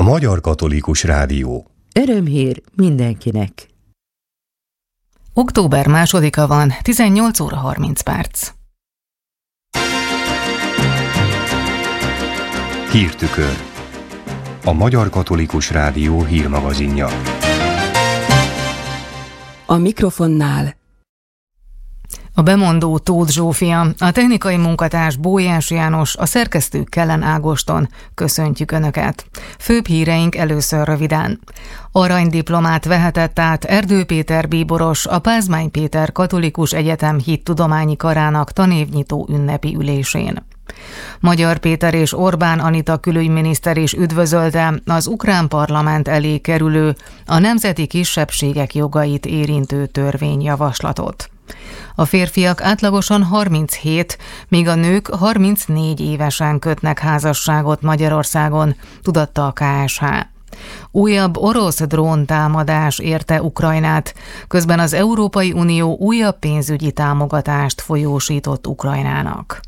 Magyar Katolikus Rádió. Örömhír mindenkinek! Október 2-a van, 18 óra 30 perc. Hírtükör. A Magyar Katolikus Rádió hírmagazinja. A mikrofonnál a bemondó Tóth Zsófia, a technikai munkatárs Bójás János, a szerkesztő Kellen Ágoston. Köszöntjük Önöket! Főbb híreink először röviden. Aranydiplomát vehetett át Erdő Péter bíboros a Pázmány Péter Katolikus Egyetem hittudományi karának tanévnyitó ünnepi ülésén. Magyar Péter és Orbán Anita külügyminiszter is üdvözölte az ukrán parlament elé kerülő, a nemzeti kisebbségek jogait érintő törvényjavaslatot. A férfiak átlagosan 37, míg a nők 34 évesen kötnek házasságot Magyarországon, tudatta a KSH. Újabb orosz dróntámadás érte Ukrajnát, közben az Európai Unió újabb pénzügyi támogatást folyósított Ukrajnának.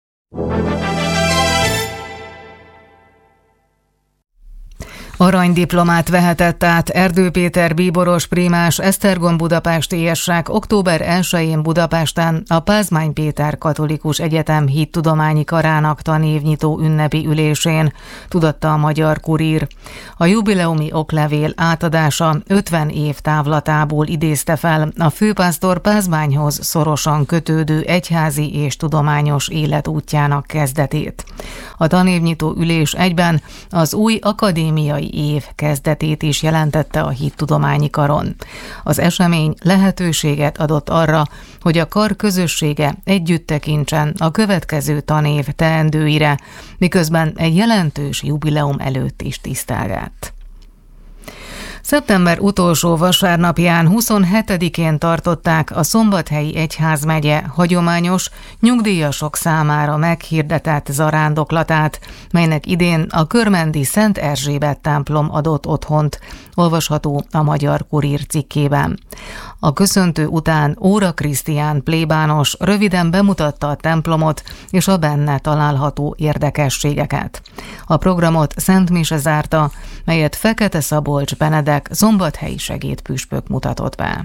Aranydiplomát vehetett át Erdő Péter bíboros prímás Esztergom budapesti érsek október 1-én Budapesten a Pázmány Péter Katolikus Egyetem hittudományi karának tanévnyitó ünnepi ülésén, tudatta a Magyar Kurír. A jubileumi oklevél átadása 50 év távlatából idézte fel a főpásztor Pázmányhoz szorosan kötődő egyházi és tudományos életútjának kezdetét. A tanévnyitó ülés egyben az új akadémiai év kezdetét is jelentette a hittudományi karon. Az esemény lehetőséget adott arra, hogy a kar közössége együtt tekintsen a következő tanév teendőire, miközben egy jelentős jubileum előtt is tisztelgett. Szeptember utolsó vasárnapján 27-én tartották a Szombathelyi Egyházmegye hagyományos, nyugdíjasok számára meghirdetett zarándoklatát, melynek idén a körmendi Szent Erzsébet templom adott otthont, olvasható a Magyar Kurír cikkében. A köszöntő után Óra Krisztián plébános röviden bemutatta a templomot és a benne található érdekességeket. A programot szentmise zárta, melyet Fekete Szabolcs Benedek szombathelyi segédpüspök mutatott be.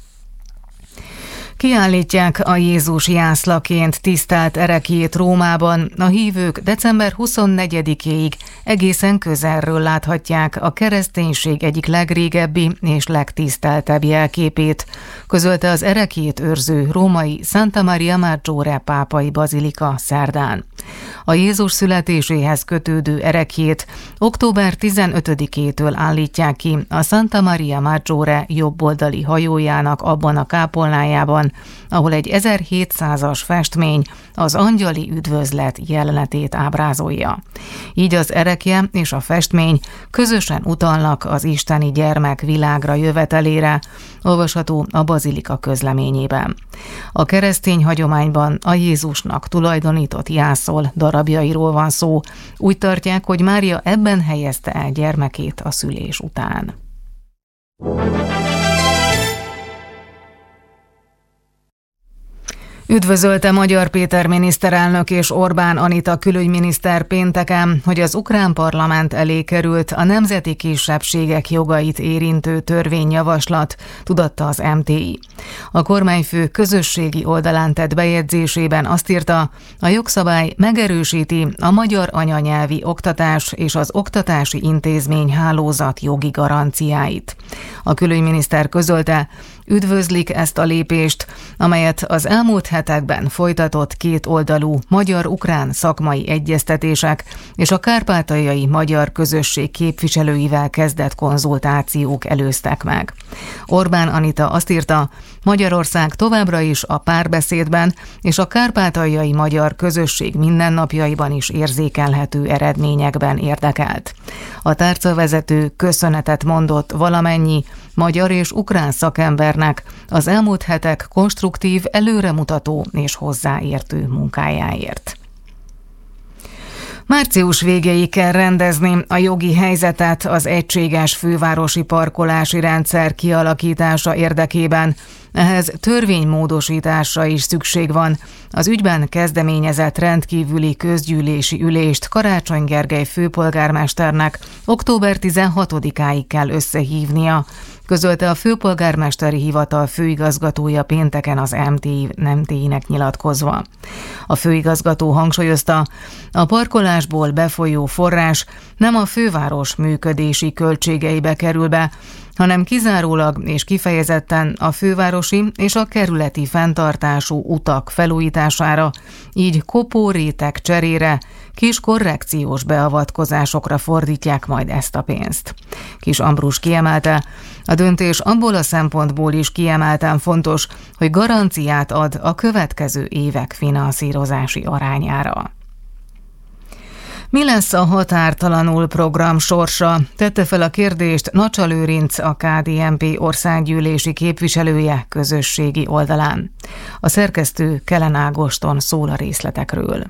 Kiállítják a Jézus jászlaként tisztelt ereklyét Rómában. A hívők december 24-éig egészen közelről láthatják a kereszténység egyik legrégebbi és legtiszteltebb jelképét, közölte az ereklyét őrző római Santa Maria Maggiore pápai bazilika szerdán. A Jézus születéséhez kötődő ereklyét október 15-től állítják ki a Santa Maria Maggiore jobboldali hajójának abban a kápolnájában, ahol egy 1700-as festmény az angyali üdvözlet jelenetét ábrázolja. Így az erekje és a festmény közösen utalnak az isteni gyermek világra jövetelére, olvasható a bazilika közleményében. A keresztény hagyományban a Jézusnak tulajdonított jászol darabjairól van szó. Úgy tartják, hogy Mária ebben helyezte el gyermekét a szülés után. Üdvözölte Magyar Péter miniszterelnök és Orbán Anita külügyminiszter pénteken, hogy az ukrán parlament elé került a nemzeti kisebbségek jogait érintő törvényjavaslat, tudatta az MTI. A kormányfő közösségi oldalán tett bejegyzésében azt írta, a jogszabály megerősíti a magyar anyanyelvi oktatás és az oktatási intézmény hálózat jogi garanciáit. A külügyminiszter közölte, üdvözlik ezt a lépést, amelyet az elmúlt hetekben folytatott kétoldalú magyar-ukrán szakmai egyeztetések és a kárpátaljai magyar közösség képviselőivel kezdett konzultációk előztek meg. Orbán Anita azt írta, Magyarország továbbra is a párbeszédben és a kárpátaljai magyar közösség mindennapjaiban is érzékelhető eredményekben érdekelt. A tárcavezető köszönetet mondott valamennyi magyar és ukrán szakembernek az elmúlt hetek konstruktív, előremutató és hozzáértő munkájáért. Március végéig kell rendezni a jogi helyzetet az egységes fővárosi parkolási rendszer kialakítása érdekében, Ehhez törvénymódosításra is szükség van. Az ügyben kezdeményezett rendkívüli közgyűlési ülést Karácsony Gergely főpolgármesternek október 16-áig kell összehívnia, közölte a főpolgármesteri hivatal főigazgatója pénteken az MTI-nek nyilatkozva. A főigazgató hangsúlyozta, a parkolásból befolyó forrás nem a főváros működési költségeibe kerül be, hanem kizárólag és kifejezetten a fővárosi és a kerületi fenntartású utak felújítására, így kopóréteg cserére, kis korrekciós beavatkozásokra fordítják majd ezt a pénzt. Kis Ambrus kiemelte, a döntés abból a szempontból is kiemelten fontos, hogy garanciát ad a következő évek finanszírozási arányára. Mi lesz a Határtalanul program sorsa? Tette fel a kérdést Nacsa Lőrinc, a KDNP országgyűlési képviselője közösségi oldalán. A szerkesztő Kelen Ágoston szól a részletekről.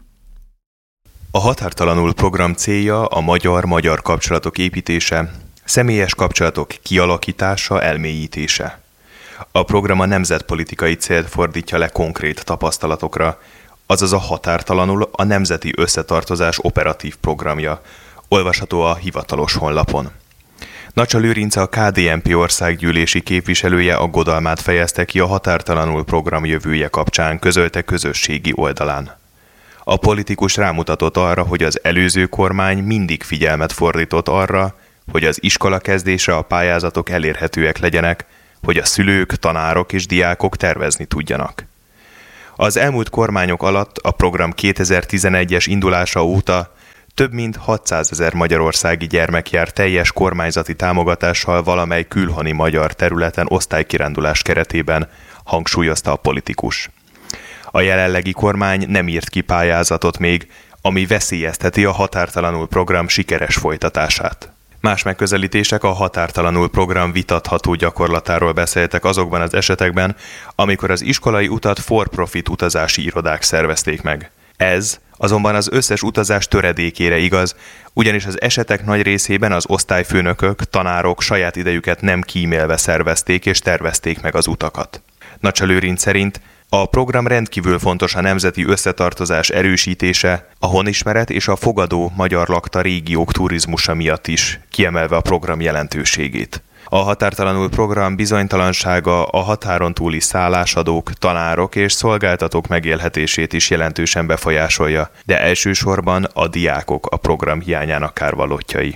A Határtalanul program célja a magyar-magyar kapcsolatok építése, személyes kapcsolatok kialakítása, elmélyítése. A program a nemzetpolitikai célt fordítja le konkrét tapasztalatokra, azaz a Határtalanul a Nemzeti Összetartozás operatív programja, olvasható a hivatalos honlapon. Nacsa Lőrinc, a KDNP országgyűlési képviselője aggodalmát fejezte ki a Határtalanul program jövője kapcsán, közölte közösségi oldalán. A politikus rámutatott arra, hogy az előző kormány mindig figyelmet fordított arra, hogy az iskolakezdésre a pályázatok elérhetőek legyenek, hogy a szülők, tanárok és diákok tervezni tudjanak. Az elmúlt kormányok alatt a program 2011-es indulása óta több mint 600 000 magyarországi gyermek jár teljes kormányzati támogatással valamely külhoni magyar területen osztálykirándulás keretében, hangsúlyozta a politikus. A jelenlegi kormány nem írt ki pályázatot még, ami veszélyezteti a Határtalanul program sikeres folytatását. Más megközelítések a Határtalanul program vitatható gyakorlatáról beszéltek azokban az esetekben, amikor az iskolai utat for-profit utazási irodák szervezték meg. Ez azonban az összes utazás töredékére igaz, ugyanis az esetek nagy részében az osztályfőnökök, tanárok saját idejüket nem kímélve szervezték és tervezték meg az utakat. Nacsa Lőrinc szerint a program rendkívül fontos a nemzeti összetartozás erősítése, a honismeret és a fogadó magyar lakta régiók turizmusa miatt is, kiemelve a program jelentőségét. A Határtalanul program bizonytalansága a határon túli szállásadók, tanárok és szolgáltatók megélhetését is jelentősen befolyásolja, de elsősorban a diákok a program hiányának kárvallottjai.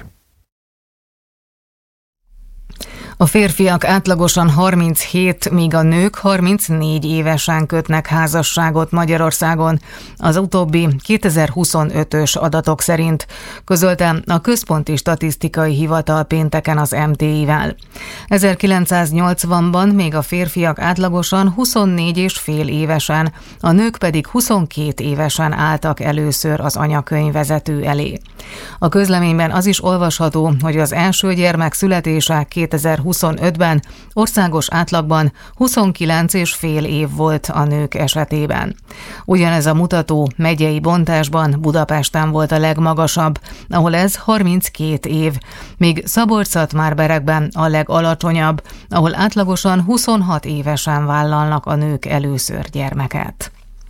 A férfiak átlagosan 37, míg a nők 34 évesen kötnek házasságot Magyarországon, az utóbbi 2025-ös adatok szerint, közölte a Központi Statisztikai Hivatal pénteken az MTI-vel. 1980-ban még a férfiak átlagosan 24 és fél évesen, a nők pedig 22 évesen álltak először az anyakönyvvezető elé. A közleményben az is olvasható, hogy az első gyermek születése 2025-ben országos átlagban 29 és fél év volt a nők esetében. Ugyanez a mutató megyei bontásban Budapesten volt a legmagasabb, ahol ez 32 év, míg Szabolcs-Szatmár-Berekben a legalacsonyabb, ahol átlagosan 26 évesen vállalnak a nők először gyermeket.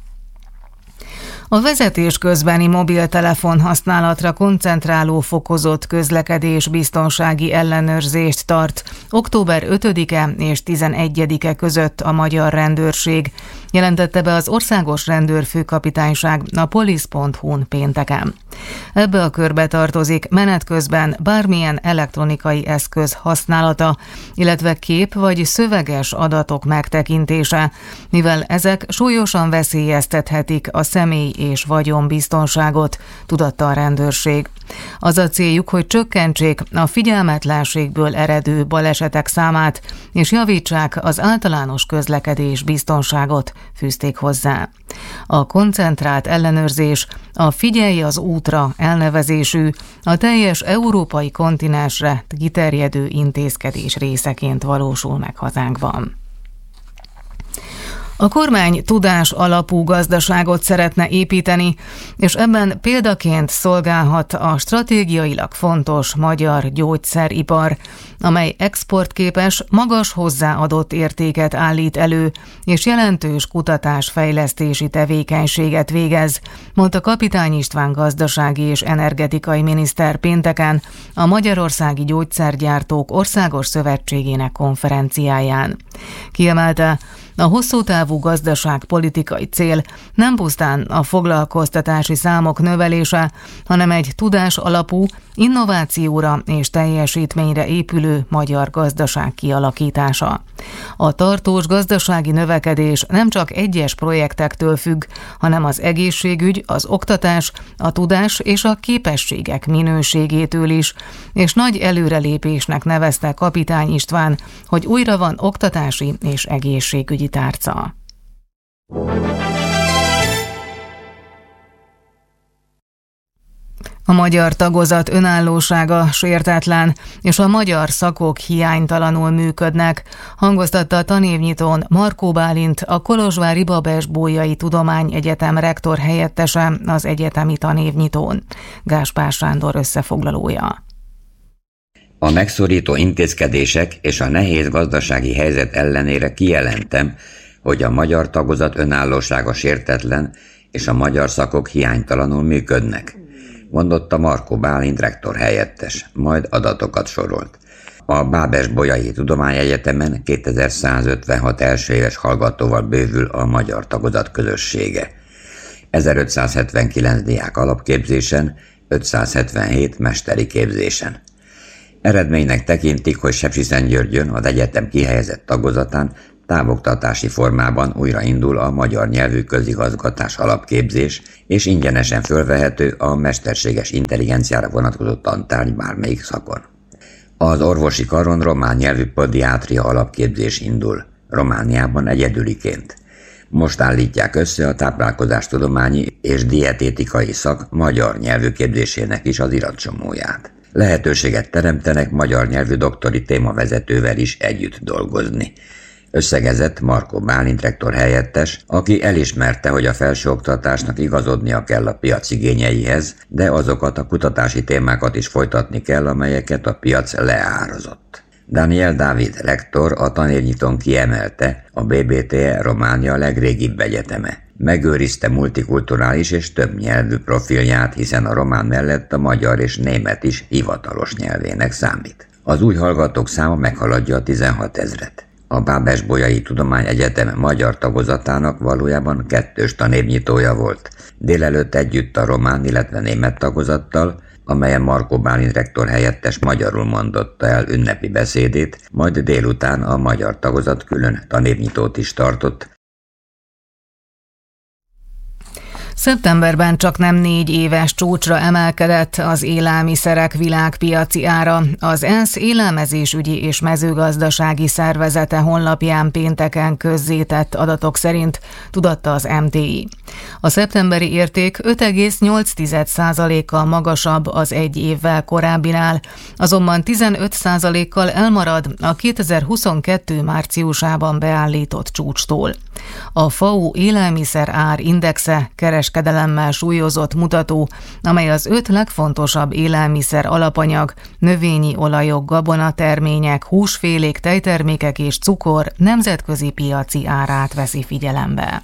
A vezetés közbeni mobiltelefon használatra koncentráló fokozott közlekedés biztonsági ellenőrzést tart október 5-e és 11-e között a magyar rendőrség, jelentette be az Országos Rendőrfőkapitányság a polisz.hu-n pénteken. Ebbe a körbe tartozik menet közben bármilyen elektronikai eszköz használata, illetve kép vagy szöveges adatok megtekintése, mivel ezek súlyosan veszélyeztethetik a személy és vagyonbiztonságot, tudatta a rendőrség. Az a céljuk, hogy csökkentsék a figyelmetlenségből eredő balesetek számát, és javítsák az általános közlekedés biztonságot, fűzték hozzá. A koncentrált ellenőrzés a Figyelj az útra elnevezésű, a teljes európai kontinensre kiterjedő intézkedés részeként valósul meg hazánkban. A kormány tudás alapú gazdaságot szeretne építeni, és ebben példaként szolgálhat a stratégiailag fontos magyar gyógyszeripar, amely exportképes, magas hozzáadott értéket állít elő, és jelentős kutatás-fejlesztési tevékenységet végez, mondta Kapitány István gazdasági és energetikai miniszter pénteken a Magyarországi Gyógyszergyártók Országos Szövetségének konferenciáján. Kiemelte, a hosszútávú gazdaságpolitikai cél nem pusztán a foglalkoztatási számok növelése, hanem egy tudás alapú, innovációra és teljesítményre épülő magyar gazdaság kialakítása. A tartós gazdasági növekedés nem csak egyes projektektől függ, hanem az egészségügy, az oktatás, a tudás és a képességek minőségétől is, és nagy előrelépésnek nevezte Kapitány István, hogy újra van oktatási és egészségügyi tárca. A magyar tagozat önállósága sértetlen, és a magyar szakok hiánytalanul működnek, hangoztatta a tanévnyitón Markó Bálint, a Kolozsvári Babes-Bolyai Tudományegyetem rektor helyettese az egyetemi tanévnyitón. Gáspár Sándor összefoglalója. A megszorító intézkedések és a nehéz gazdasági helyzet ellenére kijelentem, hogy a magyar tagozat önállósága sértetlen, és a magyar szakok hiánytalanul működnek, mondotta Markó Bálint rektor helyettes, majd adatokat sorolt. A Babes-Bolyai Tudományegyetemen 2156 elsőéves hallgatóval bővül a magyar tagozat közössége. 1579 diák alapképzésen, 577 mesteri képzésen. Eredménynek tekintik, hogy Sepsiszentgyörgyön az egyetem kihelyezett tagozatán távoktatási formában újraindul a magyar nyelvű közigazgatás alapképzés, és ingyenesen fölvehető a mesterséges intelligenciára vonatkozó tantárgy bármelyik szakon. Az orvosi karon román nyelvű podiátria alapképzés indul, Romániában egyedüliként. Most állítják össze a táplálkozástudományi és dietétikai szak magyar nyelvű képzésének is az iratcsomóját. Lehetőséget teremtenek magyar nyelvű doktori témavezetővel is együtt dolgozni. Összegezett Markó Bálint rektor helyettes, aki elismerte, hogy a felsőoktatásnak igazodnia kell a piac igényeihez, de azokat a kutatási témákat is folytatni kell, amelyeket a piac leárazott. Daniel Dávid rektor a tanévnyitón kiemelte, a BBTE Románia legrégibb egyeteme. Megőrizte multikulturális és több nyelvű profilját, hiszen a román mellett a magyar és német is hivatalos nyelvének számít. Az új hallgatók száma meghaladja a 16 000-et. A Babes-Bolyai Tudományegyetem magyar tagozatának valójában kettős tanévnyitója volt. Délelőtt együtt a román, illetve német tagozattal, amelyen Markó Bálint rektor helyettes magyarul mondotta el ünnepi beszédét, majd délután a magyar tagozat külön tanévnyitót is tartott. Szeptemberben csaknem 4 éves csúcsra emelkedett az élelmiszerek világpiaci ára. Az ENSZ élelmezésügyi és mezőgazdasági szervezete honlapján pénteken közzétett adatok szerint, tudatta az MTI. A szeptemberi érték 5,8%-kal magasabb az egy évvel korábbinál, azonban 15%-kal elmarad a 2022 márciusában beállított csúcstól. A FAO élelmiszer ár indexe kereskedelemmel súlyozott mutató, amely az 5 legfontosabb élelmiszer alapanyag, növényi olajok, gabonatermények, húsfélék, tejtermékek és cukor nemzetközi piaci árát veszi figyelembe.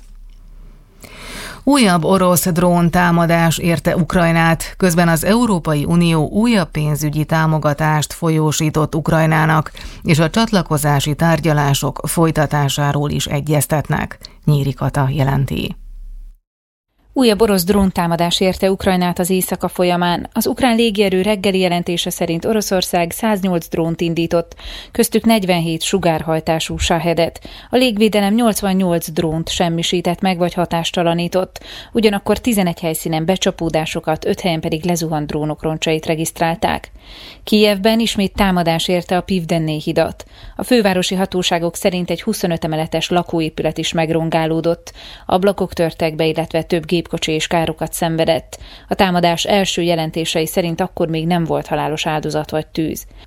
Újabb orosz drón támadás érte Ukrajnát, közben az Európai Unió újabb pénzügyi támogatást folyósított Ukrajnának, és a csatlakozási tárgyalások folytatásáról is egyeztetnek. Nyíri Kata jelenti. Újabb orosz dróntámadás érte Ukrajnát az éjszaka folyamán. Az ukrán légierő reggeli jelentése szerint Oroszország 108 drónt indított, köztük 47 sugárhajtású Shahedet. A légvédelem 88 drónt semmisített meg vagy hatástalanított. Ugyanakkor 11 helyszínen becsapódásokat, 5 helyen pedig lezuhant drónok roncsait regisztrálták. Kijevben ismét támadás érte a Pivdenné hidat. A fővárosi hatóságok szerint egy 25 emeletes lakóépület is megrongálódott. Ablakok törtek be, illetve több gépkocsi és károkat szenvedett. A támadás első jelentései szerint akkor még nem volt halálos áldozat vagy tűz.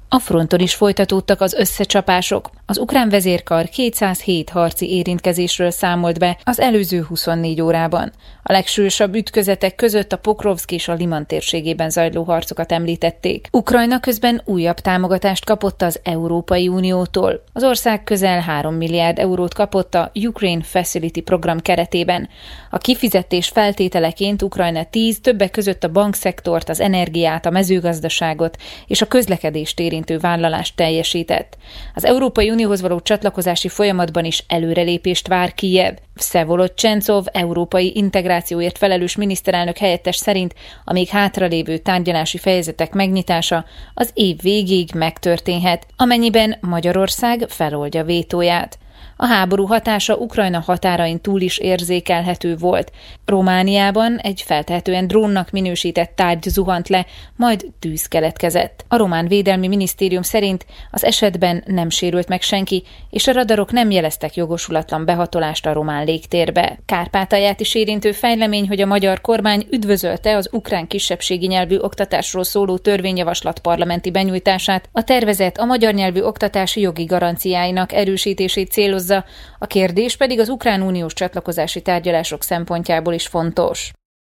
A fronton is folytatódtak az összecsapások. Az ukrán vezérkar 207 harci érintkezésről számolt be az előző 24 órában. A legsúlyosabb ütközetek között a Pokrovszk és a Liman térségében zajló harcokat említették. Ukrajna közben újabb támogatást kapott az Európai Uniótól. Az ország közel 3 milliárd eurót kapott a Ukraine Facility program keretében. A kifizetés feltételeként Ukrajna 10 többek között a bankszektort, az energiát, a mezőgazdaságot és a közlekedést érintő vállalást teljesített. Az Európai Unióhoz való csatlakozási folyamatban is előrelépést vár Kijev. Vszevolod Csencov, európai integrációért felelős miniszterelnök helyettes szerint a még hátralévő tárgyalási fejezetek megnyitása az év végéig megtörténhet, amennyiben Magyarország feloldja vétóját. A háború hatása Ukrajna határain túl is érzékelhető volt. Romániában egy feltehetően drónnak minősített tárgy zuhant le, majd tűz keletkezett. A román védelmi minisztérium szerint az esetben nem sérült meg senki, és a radarok nem jeleztek jogosulatlan behatolást a román légtérbe. Kárpátalját is érintő fejlemény, hogy a magyar kormány üdvözölte az ukrán kisebbségi nyelvű oktatásról szóló törvényjavaslat parlamenti benyújtását. A tervezet a magyar nyelvű oktatási jogi garanciáinak erősítését célozza, a kérdés pedig az ukrán uniós csatlakozási tárgyalások szempontjából is fontos.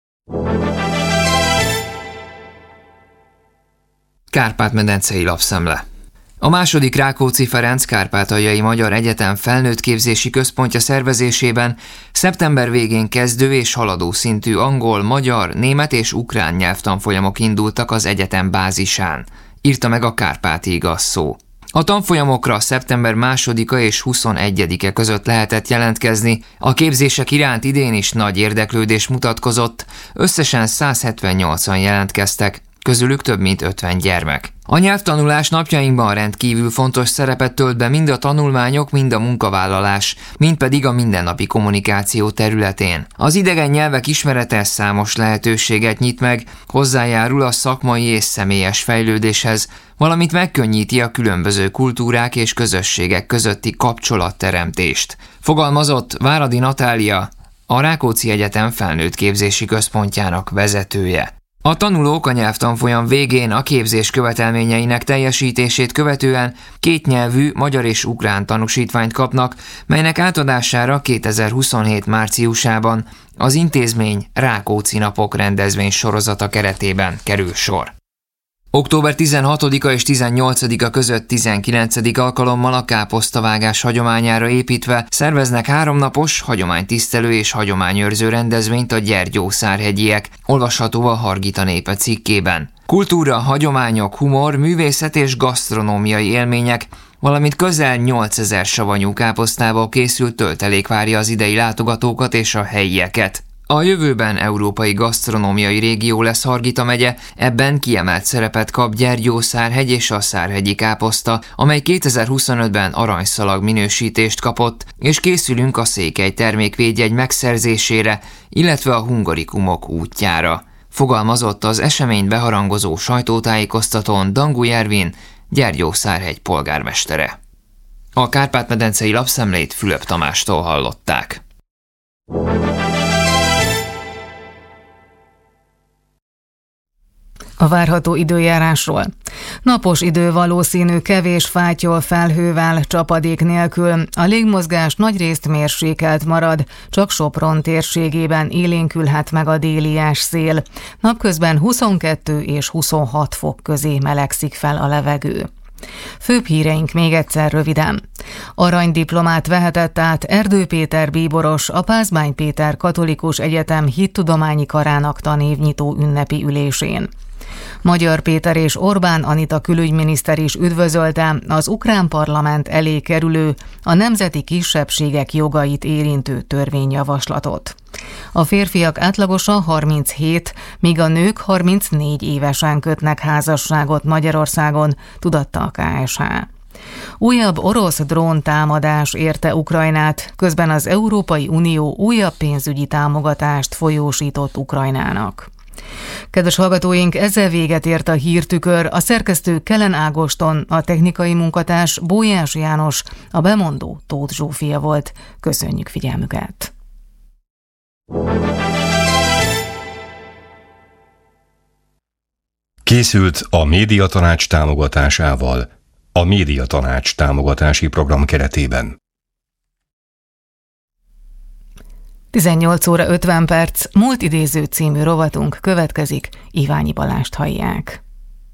Kárpát-medencei lapszemle. A második Rákóczi Ferenc Kárpátaljai Magyar Egyetem felnőttképzési központja szervezésében szeptember végén kezdő és haladó szintű angol, magyar, német és ukrán nyelvtanfolyamok indultak az egyetem bázisán, írta meg a Kárpáti Igaz Szó. A tanfolyamokra szeptember 2-a és 21-e között lehetett jelentkezni, a képzések iránt idén is nagy érdeklődés mutatkozott, összesen 178-an jelentkeztek, közülük több mint 50 gyermek. A nyelvtanulás napjainkban rendkívül fontos szerepet tölt be mind a tanulmányok, mind a munkavállalás, mind pedig a mindennapi kommunikáció területén. Az idegen nyelvek ismerete számos lehetőséget nyit meg, hozzájárul a szakmai és személyes fejlődéshez, valamint megkönnyíti a különböző kultúrák és közösségek közötti kapcsolatteremtést. Fogalmazott Váradi Natália, a Rákóczi Egyetem felnőttképzési központjának vezetője. A tanulók a nyelvtanfolyam végén a képzés követelményeinek teljesítését követően kétnyelvű magyar és ukrán tanúsítványt kapnak, melynek átadására 2027 márciusában az intézmény Rákóczi Napok rendezvény sorozata keretében kerül sor. Október 16-a és 18-a között 19. alkalommal a káposztavágás hagyományára építve szerveznek 3 napos hagyománytisztelő és hagyományőrző rendezvényt a gyergyószárhegyiek, olvasható a Hargita Népe cikkében. Kultúra, hagyományok, humor, művészet és gasztronómiai élmények, valamint közel 8000 savanyú káposztával készült töltelék várja az idei látogatókat és a helyieket. A jövőben európai gasztronómiai régió lesz Hargita megye, ebben kiemelt szerepet kap Gyergyószárhegy és a szárhegyi káposzta, amely 2025-ben aranyszalag minősítést kapott, és készülünk a székely termékvédjegy megszerzésére, illetve a hungarikumok útjára. Fogalmazott az eseményt beharangozó sajtótájékoztatón Dangu Jervin, Gyergyószárhegy polgármestere. A Kárpát-medencei lapszemlét Fülöp Tamástól hallották. A várható időjárásról. Napos idő valószínű, kevés fátyol felhővel, csapadék nélkül. A légmozgás nagyrészt mérsékelt marad, csak Sopron térségében élénkülhet meg a délies szél. Napközben 22 és 26 fok közé melegszik fel a levegő. Főbb híreink még egyszer röviden. Aranydiplomát vehetett át Erdő Péter bíboros, a Pázmány Péter Katolikus Egyetem hittudományi karának tanévnyitó ünnepi ülésén. Magyar Péter és Orbán Anita külügyminiszter is üdvözölte az ukrán parlament elé kerülő, a nemzeti kisebbségek jogait érintő törvényjavaslatot. A férfiak átlagosan 37, míg a nők 34 évesen kötnek házasságot Magyarországon, tudatta a KSH. Újabb orosz dróntámadás érte Ukrajnát, közben az Európai Unió újabb pénzügyi támogatást folyósított Ukrajnának. Kedves hallgatóink, ezzel véget ért a hírtükör, a szerkesztő Kellen Ágoston, a technikai munkatárs Bójás János, a bemondó Tóth Zsófia volt. Köszönjük figyelmüket! Készült a Médiatanács támogatásával, a Médiatanács támogatási program keretében. 18 óra 50 perc, Múlt idéző című rovatunk következik, Iványi Balást hallják.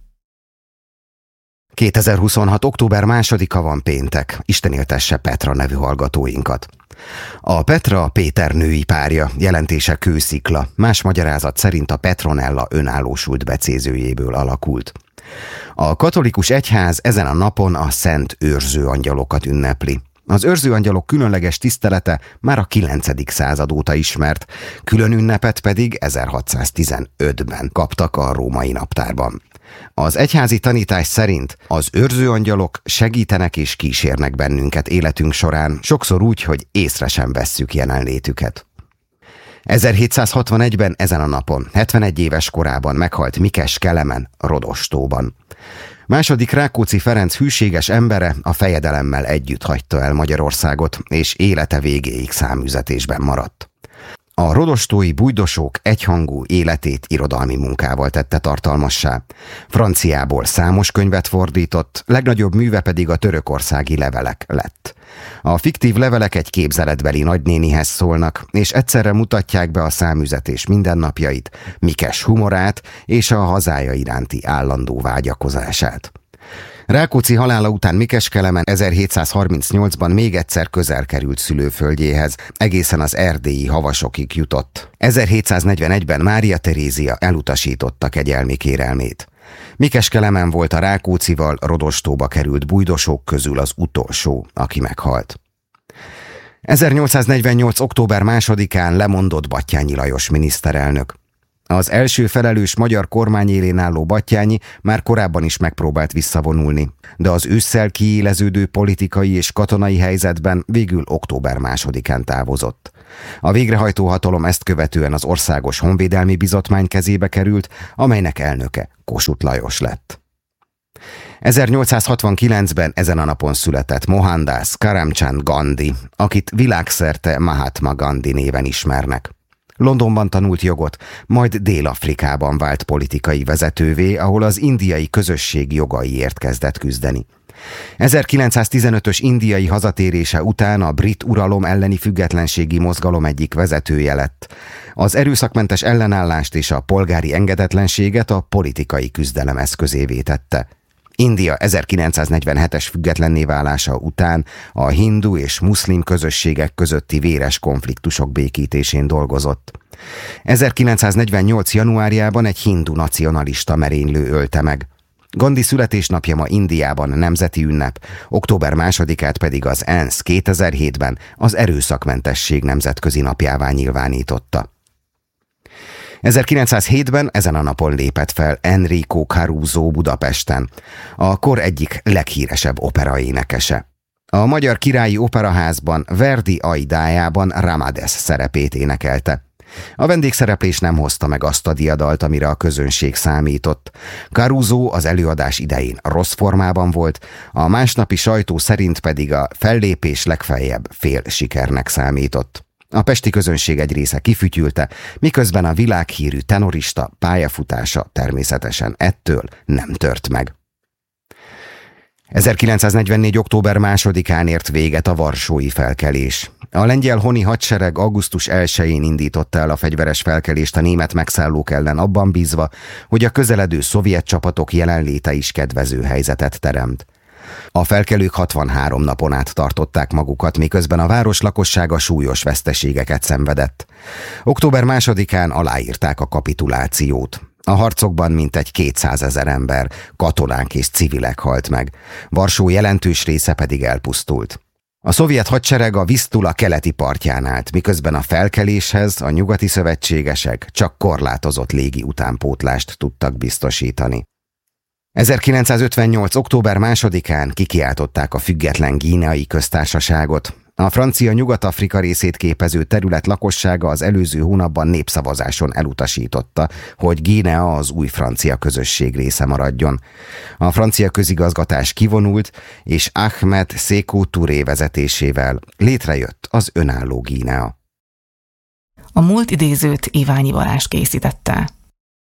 2026. október 2-a van péntek, Isten éltesse Petra nevű hallgatóinkat. A Petra Péter női párja, jelentése kőszikla, más magyarázat szerint a Petronella önállósult becézőjéből alakult. A katolikus egyház ezen a napon a szent őrzőangyalokat ünnepli. Az őrzőangyalok különleges tisztelete már a 9. század óta ismert, külön ünnepet pedig 1615-ben kaptak a római naptárban. Az egyházi tanítás szerint az őrzőangyalok segítenek és kísérnek bennünket életünk során, sokszor úgy, hogy észre sem vesszük jelenlétüket. 1761-ben ezen a napon, 71 éves korában meghalt Mikes Kelemen Rodostóban. Második Rákóczi Ferenc hűséges embere a fejedelemmel együtt hagyta el Magyarországot, és élete végéig száműzetésben maradt. A rodostói bújdosók egyhangú életét irodalmi munkával tette tartalmassá. Franciából számos könyvet fordított, legnagyobb műve pedig a törökországi levelek lett. A fiktív levelek egy képzeletbeli nagynénihez szólnak, és egyszerre mutatják be a száműzetés mindennapjait, Mikes humorát és a hazája iránti állandó vágyakozását. Rákóczi halála után Mikes Kelemen 1738-ban még egyszer közel került szülőföldjéhez, egészen az erdélyi Havasokig jutott. 1741-ben Mária Terézia elutasította kegyelmi kérelmét. Mikes Kelemen volt a Rákóczival Rodostóba került bújdosók közül az utolsó, aki meghalt. 1848. október 2-án lemondott Batthyány Lajos miniszterelnök. Az első felelős magyar kormány élén álló Batthyány már korábban is megpróbált visszavonulni, de az ősszel kiéleződő politikai és katonai helyzetben végül október 2-án távozott. A végrehajtó hatalom ezt követően az Országos Honvédelmi Bizottmány kezébe került, amelynek elnöke Kossuth Lajos lett. 1869-ben ezen a napon született Mohandas Karamchand Gandhi, akit világszerte Mahatma Gandhi néven ismernek. Londonban tanult jogot, majd Dél-Afrikában vált politikai vezetővé, ahol az indiai közösség jogaiért kezdett küzdeni. 1915-ös indiai hazatérése után a brit uralom elleni függetlenségi mozgalom egyik vezetője lett. Az erőszakmentes ellenállást és a polgári engedetlenséget a politikai küzdelem eszközévé tette. India 1947-es függetlenné válása után a hindu és muszlim közösségek közötti véres konfliktusok békítésén dolgozott. 1948. januárjában egy hindu nacionalista merénylő ölte meg. Gandhi születésnapja ma Indiában nemzeti ünnep, október 2-át pedig az ENSZ 2007-ben az erőszakmentesség nemzetközi napjává nyilvánította. 1907-ben ezen a napon lépett fel Enrico Caruso Budapesten, a kor egyik leghíresebb operaénekese. A Magyar Királyi Operaházban Verdi Aidájában Ramades szerepét énekelte. A vendégszereplés nem hozta meg azt a diadalt, amire a közönség számított. Caruso az előadás idején rossz formában volt, a másnapi sajtó szerint pedig a fellépés legfeljebb fél sikernek számított. A pesti közönség egy része kifütyülte, miközben a világhírű tenorista pályafutása természetesen ettől nem tört meg. 1944. október 2-án ért véget a varsói felkelés. A lengyel honi hadsereg augusztus 1-én indította el a fegyveres felkelést a német megszállók ellen abban bízva, hogy a közeledő szovjet csapatok jelenléte is kedvező helyzetet teremt. A felkelők 63 napon át tartották magukat, miközben a város lakossága súlyos veszteségeket szenvedett. Október 2-án aláírták a kapitulációt. A harcokban mintegy 200 000 ember, katonák és civilek halt meg. Varsó jelentős része pedig elpusztult. A szovjet hadsereg a Visztula keleti partján állt, miközben a felkeléshez a nyugati szövetségesek csak korlátozott légi utánpótlást tudtak biztosítani. 1958. október 2-án kikiáltották a független Guineai köztársaságot. A francia Nyugat-Afrika részét képező terület lakossága az előző hónapban népszavazáson elutasította, hogy Guinea az új francia közösség része maradjon. A francia közigazgatás kivonult, és Ahmed Sékou Touré vezetésével létrejött az önálló Guinea. A múlt idézőt Iványi Balázs készítette.